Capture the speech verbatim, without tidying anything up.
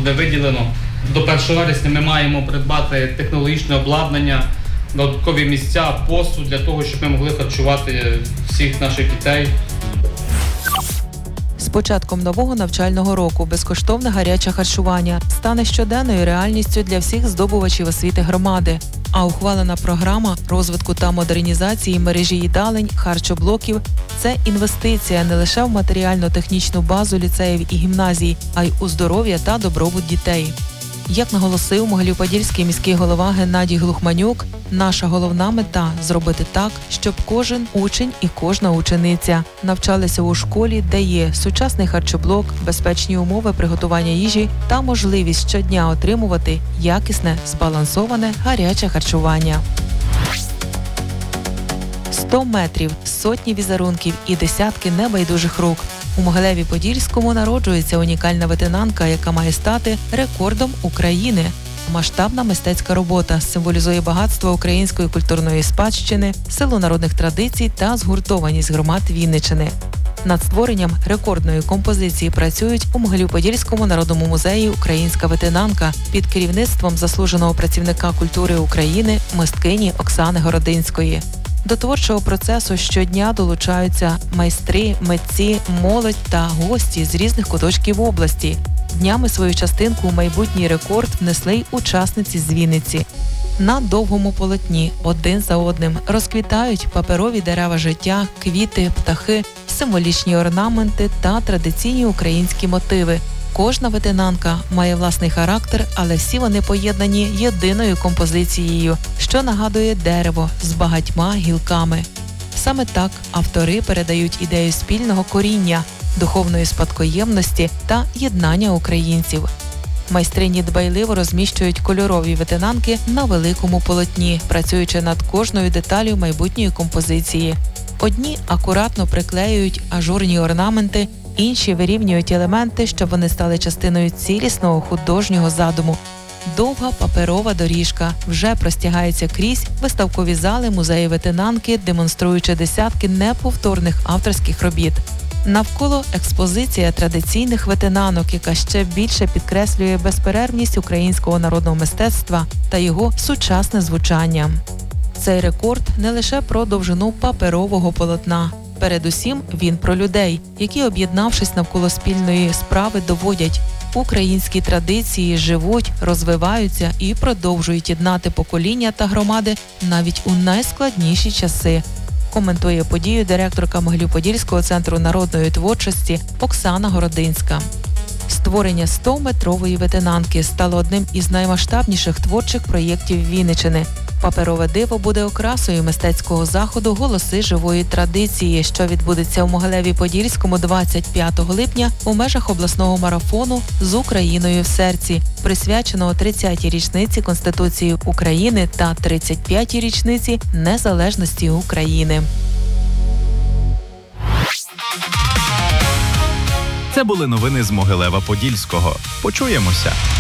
буде виділено. До першого вересня ми маємо придбати технологічне обладнання, додаткові місця, посуд для того, щоб ми могли харчувати всіх наших дітей. З початком нового навчального року безкоштовне гаряче харчування стане щоденною реальністю для всіх здобувачів освіти громади. А ухвалена програма розвитку та модернізації мережі їдалень, харчоблоків – це інвестиція не лише в матеріально-технічну базу ліцеїв і гімназій, а й у здоров'я та добробут дітей. Як наголосив Могилів-Подільський міський голова Геннадій Глухманюк, наша головна мета – зробити так, щоб кожен учень і кожна учениця навчалися у школі, де є сучасний харчоблок, безпечні умови приготування їжі та можливість щодня отримувати якісне, збалансоване гаряче харчування. сто метрів, сотні візерунків і десятки небайдужих рук. У Могилеві-Подільському народжується унікальна ветенанка, яка має стати рекордом України. Масштабна мистецька робота символізує багатство української культурної спадщини, силу народних традицій та згуртованість громад Вінниччини. Над створенням рекордної композиції працюють у Могилів-Подільському народному музеї «Українська ветенанка» під керівництвом заслуженого працівника культури України мисткині Оксани Городинської. До творчого процесу щодня долучаються майстри, митці, молодь та гості з різних куточків області. Днями свою частинку у майбутній рекорд внесли й учасниці з Вінниці. На довгому полотні один за одним розквітають паперові дерева життя, квіти, птахи, символічні орнаменти та традиційні українські мотиви. Кожна ветенанка має власний характер, але всі вони поєднані єдиною композицією, що нагадує дерево з багатьма гілками. Саме так автори передають ідею спільного коріння, духовної спадкоємності та єднання українців. Майстрині дбайливо розміщують кольорові ветенанки на великому полотні, працюючи над кожною деталлю майбутньої композиції. Одні акуратно приклеюють ажурні орнаменти, інші вирівнюють елементи, щоб вони стали частиною цілісного художнього задуму. Довга паперова доріжка вже простягається крізь виставкові зали музею ветенанки, демонструючи десятки неповторних авторських робіт. Навколо експозиція традиційних ветенанок, яка ще більше підкреслює безперервність українського народного мистецтва та його сучасне звучання. Цей рекорд не лише про довжину паперового полотна. Передусім, він про людей, які, об'єднавшись навколо спільної справи, доводять – українські традиції живуть, розвиваються і продовжують єднати покоління та громади навіть у найскладніші часи. Коментує подію директорка Могилів-Подільського центру народної творчості Оксана Городинська. Створення сто-метрової ветенанки стало одним із наймасштабніших творчих проєктів Вінниччини. Паперове диво буде окрасою мистецького заходу «Голоси живої традиції», що відбудеться у Могилеві-Подільському двадцять п'ятого липня у межах обласного марафону «З Україною в серці», присвяченого тридцятій річниці Конституції України та тридцять п'ятій річниці незалежності України. Це були новини з Могилева-Подільського. Почуємося!